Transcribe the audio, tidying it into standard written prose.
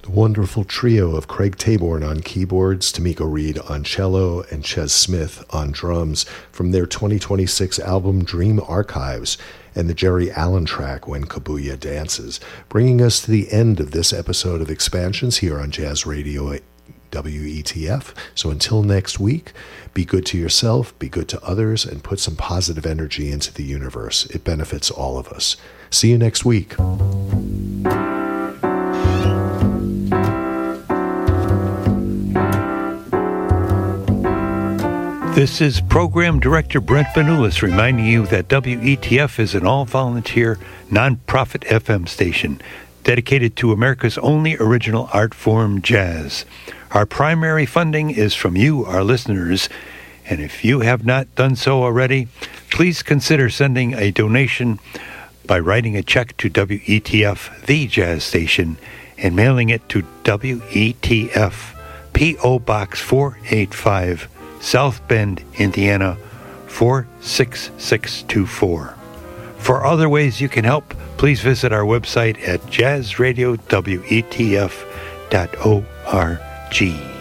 The wonderful trio of Craig Taborn on keyboards, Tamiko Reed on cello, and Ches Smith on drums from their 2026 album Dream Archives, and the Jerry Allen track When Kabuya Dances, bringing us to the end of this episode of Expansions here on Jazz Radio WETF. So until next week, be good to yourself, be good to others, and put some positive energy into the universe. It benefits all of us. See you next week. This is Program Director Brent Vanulis reminding you that WETF is an all-volunteer, non-profit FM station dedicated to America's only original art form, jazz. Our primary funding is from you, our listeners, and if you have not done so already, please consider sending a donation by writing a check to WETF, the jazz station, and mailing it to WETF, P.O. Box 485, South Bend, Indiana, 46624. For other ways you can help, please visit our website at jazzradiowetf.org.